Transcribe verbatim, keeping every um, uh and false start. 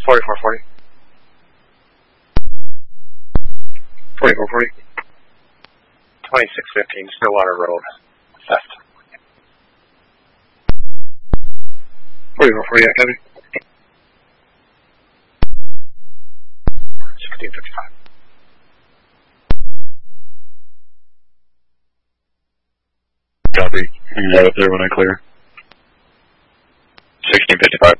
forty-four forty. forty-four forty. twenty-six fifteen, Stillwater Road. Theft. forty-four forty, yeah, Kevin. sixteen fifty-five. Copy. Hang right up there when I clear. sixteen fifty-five.